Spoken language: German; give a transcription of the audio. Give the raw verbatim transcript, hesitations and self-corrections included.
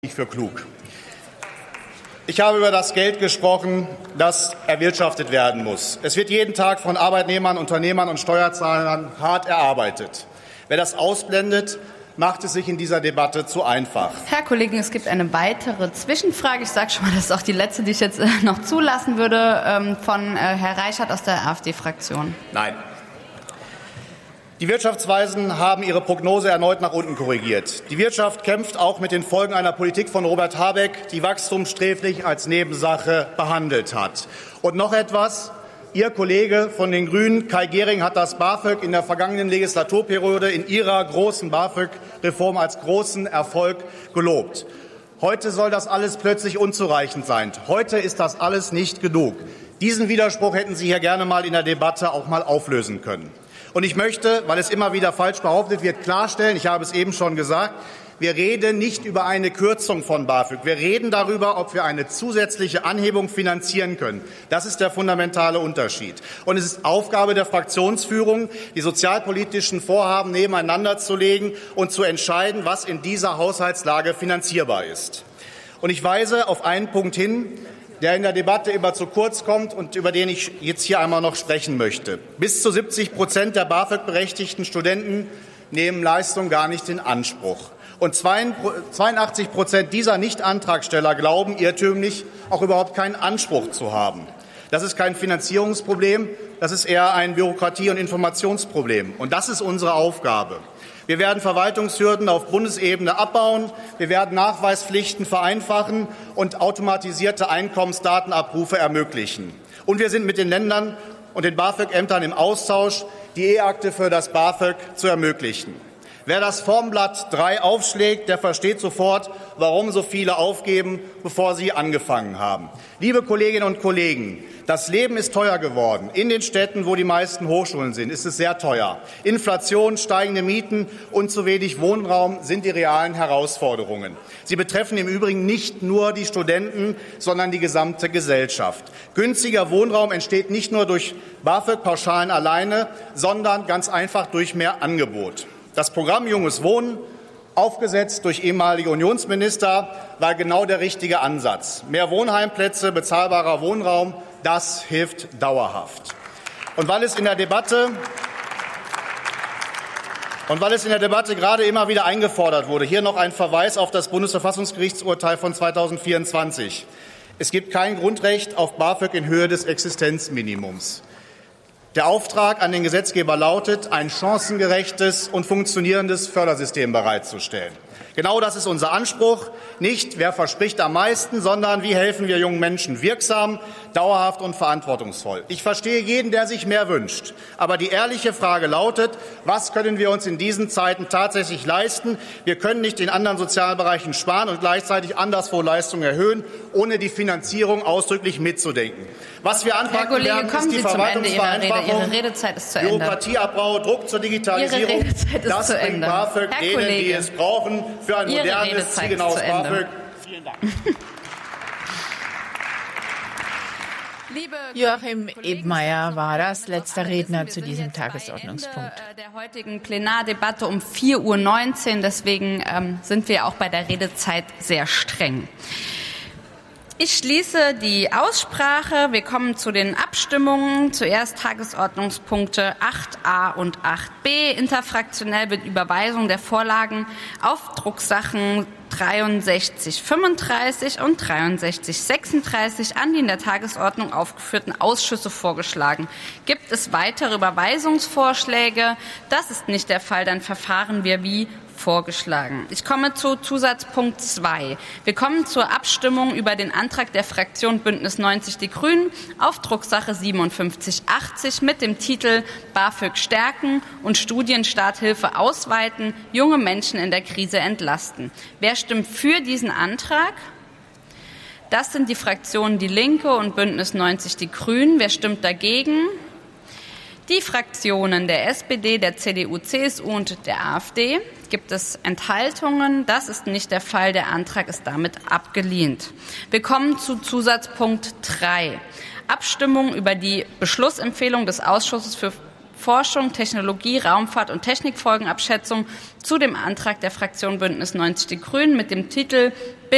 nicht für klug. Ich habe über das Geld gesprochen, das erwirtschaftet werden muss. Es wird jeden Tag von Arbeitnehmern, Unternehmern und Steuerzahlern hart erarbeitet. Wer das ausblendet, macht es sich in dieser Debatte zu einfach. Herr Kollege, es gibt eine weitere Zwischenfrage. Ich sage schon mal, das ist auch die letzte, die ich jetzt noch zulassen würde, von Herrn Reichert aus der AfD-Fraktion. Nein. Die Wirtschaftsweisen haben ihre Prognose erneut nach unten korrigiert. Die Wirtschaft kämpft auch mit den Folgen einer Politik von Robert Habeck, die Wachstum sträflich als Nebensache behandelt hat. Und noch etwas. Ihr Kollege von den Grünen, Kai Gehring, hat das BAföG in der vergangenen Legislaturperiode in ihrer großen BAföG-Reform als großen Erfolg gelobt. Heute soll das alles plötzlich unzureichend sein. Heute ist das alles nicht genug. Diesen Widerspruch hätten Sie hier gerne mal in der Debatte auch mal auflösen können. Und ich möchte, weil es immer wieder falsch behauptet wird, klarstellen, ich habe es eben schon gesagt, wir reden nicht über eine Kürzung von BAföG. Wir reden darüber, ob wir eine zusätzliche Anhebung finanzieren können. Das ist der fundamentale Unterschied. Und es ist Aufgabe der Fraktionsführung, die sozialpolitischen Vorhaben nebeneinander zu legen und zu entscheiden, was in dieser Haushaltslage finanzierbar ist. Und ich weise auf einen Punkt hin, der in der Debatte immer zu kurz kommt und über den ich jetzt hier einmal noch sprechen möchte. Bis zu siebzig Prozent der BAföG-berechtigten Studenten nehmen Leistung gar nicht in Anspruch. Und zweiundachtzig Prozent dieser Nicht-Antragsteller glauben irrtümlich, auch überhaupt keinen Anspruch zu haben. Das ist kein Finanzierungsproblem, das ist eher ein Bürokratie- und Informationsproblem. Und das ist unsere Aufgabe. Wir werden Verwaltungshürden auf Bundesebene abbauen. Wir werden Nachweispflichten vereinfachen und automatisierte Einkommensdatenabrufe ermöglichen. Und wir sind mit den Ländern und den BAföG-Ämtern im Austausch, die E-Akte für das BAföG zu ermöglichen. Wer das Formblatt drei aufschlägt, der versteht sofort, warum so viele aufgeben, bevor sie angefangen haben. Liebe Kolleginnen und Kollegen, das Leben ist teuer geworden. In den Städten, wo die meisten Hochschulen sind, ist es sehr teuer. Inflation, steigende Mieten und zu wenig Wohnraum sind die realen Herausforderungen. Sie betreffen im Übrigen nicht nur die Studenten, sondern die gesamte Gesellschaft. Günstiger Wohnraum entsteht nicht nur durch BAföG-Pauschalen alleine, sondern ganz einfach durch mehr Angebot. Das Programm Junges Wohnen, aufgesetzt durch ehemalige Unionsminister, war genau der richtige Ansatz. Mehr Wohnheimplätze, bezahlbarer Wohnraum, das hilft dauerhaft. Und weil es in der Debatte Und weil es in der Debatte gerade immer wieder eingefordert wurde, hier noch ein Verweis auf das Bundesverfassungsgerichtsurteil von zweitausendvierundzwanzig. Es gibt kein Grundrecht auf BAföG in Höhe des Existenzminimums. Der Auftrag an den Gesetzgeber lautet, ein chancengerechtes und funktionierendes Fördersystem bereitzustellen. Genau das ist unser Anspruch. Nicht, wer verspricht am meisten, sondern wie helfen wir jungen Menschen wirksam, dauerhaft und verantwortungsvoll. Ich verstehe jeden, der sich mehr wünscht. Aber die ehrliche Frage lautet, was können wir uns in diesen Zeiten tatsächlich leisten? Wir können nicht in anderen Sozialbereichen sparen und gleichzeitig anderswo Leistungen erhöhen, ohne die Finanzierung ausdrücklich mitzudenken. Was wir anpacken Kollege, werden, ist die Verwaltungsvereinfachung, Rede. Ihre Bürokratieabbau, Druck zur Digitalisierung. Das bringt Ende. BAföG Herr denen, Kollege, die es brauchen, für ein Ihre modernes, zielgenaues BAföG. Vielen Dank. Joachim Ebmeier war das, letzter Redner zu diesem Tagesordnungspunkt. Der heutigen Plenardebatte um vier Uhr neunzehn, deswegen ähm, sind wir auch bei der Redezeit sehr streng. Ich schließe die Aussprache. Wir kommen zu den Abstimmungen. Zuerst Tagesordnungspunkte acht a und acht b. Interfraktionell wird Überweisung der Vorlagen auf Drucksachen dreiundsechzig fünfunddreißig und dreiundsechzig sechsunddreißig an die in der Tagesordnung aufgeführten Ausschüsse vorgeschlagen. Gibt es weitere Überweisungsvorschläge? Das ist nicht der Fall. Dann verfahren wir wie vorgeschlagen. Ich komme zu Zusatzpunkt zwei. Wir kommen zur Abstimmung über den Antrag der Fraktion Bündnis neunzig Die Grünen auf Drucksache siebenundfünfzig achtzig mit dem Titel BAföG stärken und Studienstarthilfe ausweiten, junge Menschen in der Krise entlasten. Wer stimmt für diesen Antrag? Das sind die Fraktionen Die Linke und Bündnis neunzig Die Grünen. Wer stimmt dagegen? Die Fraktionen der S P D, der C D U, C S U und der AfD. Gibt es Enthaltungen? Das ist nicht der Fall. Der Antrag ist damit abgelehnt. Wir kommen zu Zusatzpunkt drei. Abstimmung über die Beschlussempfehlung des Ausschusses für Forschung, Technologie, Raumfahrt und Technikfolgenabschätzung zu dem Antrag der Fraktion Bündnis neunzig Die Grünen mit dem Titel